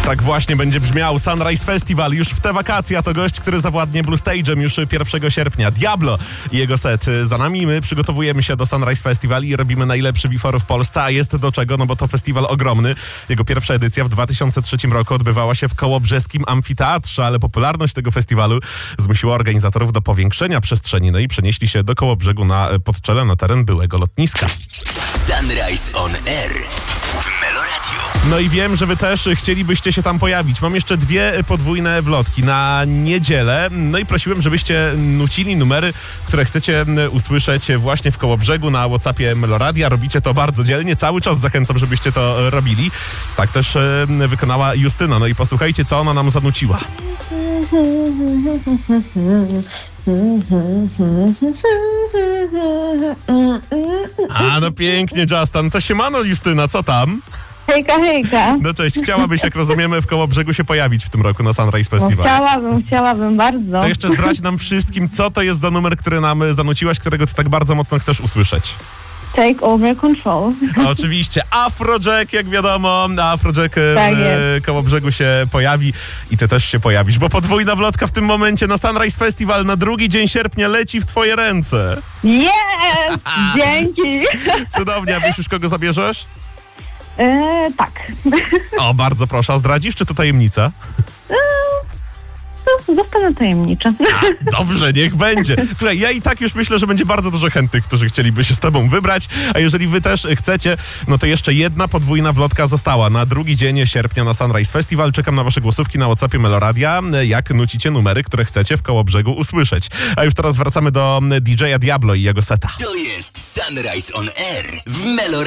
Tak właśnie będzie brzmiał Sunrise Festival już w te wakacje, a to gość, który zawładnie Blue Stage'em już 1 sierpnia. Diablo i jego set za nami. My przygotowujemy się do Sunrise Festival i robimy najlepszy before w Polsce, a jest do czego, no bo to festiwal ogromny. Jego pierwsza edycja w 2003 roku odbywała się w kołobrzeskim amfiteatrze, ale popularność tego festiwalu zmusiła organizatorów do powiększenia przestrzeni, no i przenieśli się do Kołobrzegu na Podczele, na teren byłego lotniska. Sunrise on Air w Meloradio. No i wiem, że wy też chcielibyście się tam pojawić. Mam jeszcze 2 podwójne wlotki na niedzielę. No i prosiłem, żebyście nucili numery, które chcecie usłyszeć właśnie w Kołobrzegu na WhatsAppie Meloradia. Robicie to bardzo dzielnie. Cały czas zachęcam, żebyście to robili. Tak też wykonała Justyna. No i posłuchajcie, co ona nam zanuciła. A, no pięknie, Justin. To siemano, Justyna, co tam? Hejka, hejka. No cześć, chciałabyś, jak rozumiemy, w Kołobrzegu się pojawić w tym roku na Sunrise Festival. Chciałabym bardzo. To jeszcze zdradź nam wszystkim, co to jest za numer, który nam zanuciłaś, którego ty tak bardzo mocno chcesz usłyszeć. Take over control. Oczywiście, Afrojack, jak wiadomo, Afrojack Tak w Kołobrzegu się pojawi i ty też się pojawisz, bo podwójna wlotka w tym momencie na Sunrise Festival na 2 dzień sierpnia leci w twoje ręce. Yes! Dzięki! Cudownie, a wiesz już, kogo zabierzesz? Tak. O, bardzo proszę, a zdradzisz, czy to tajemnica? Zostanę tajemnicza. Dobrze, niech będzie. Słuchaj, ja i tak już myślę, że będzie bardzo dużo chętnych, którzy chcieliby się z tobą wybrać, a jeżeli wy też chcecie, no to jeszcze jedna podwójna wlotka została na 2 dzień sierpnia na Sunrise Festival. Czekam na wasze głosówki na WhatsAppie Meloradia, jak nucicie numery, które chcecie w Kołobrzegu usłyszeć. A już teraz wracamy do DJ-a Diablo i jego seta. To jest Sunrise on Air w Meloradio.